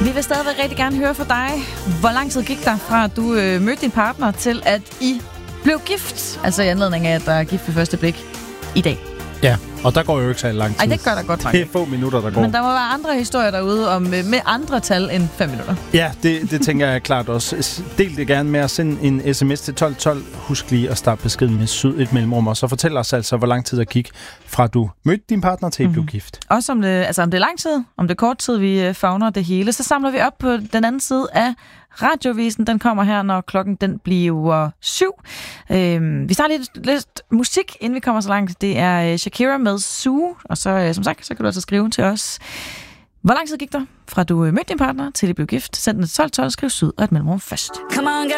Vi vil stadigvæk rigtig gerne høre fra dig. Hvor lang tid gik der fra, at du mødte din partner, til at I blev gift? Altså i anledning af, at der er gift ved første blik i dag. Ja, og der går jo ikke så lang tid. Nej, det gør der godt nok. Det er få minutter, der går. Men der må være andre historier derude om, med andre tal end 5 minutter. Ja, det tænker jeg klart også. Del det gerne med at sende en sms til 1212. Husk lige at starte beskeden med et mellemrum, og så fortæl os altså, hvor lang tid der gik fra du mødte din partner til I blev gift. Også om det er lang tid, om det er kort tid, vi favner det hele. Så samler vi op på den anden side af Radiovisen. Den kommer her, når klokken den bliver 7. Vi starter lidt musik, inden vi kommer så langt. Det er Shakira med Sue. Og så, som sagt, så kan du altså skrive til os. Hvor lang tid gik der fra du mødte din partner til I blev gift? Send den til 1212, skriv syd og et mellemrum først.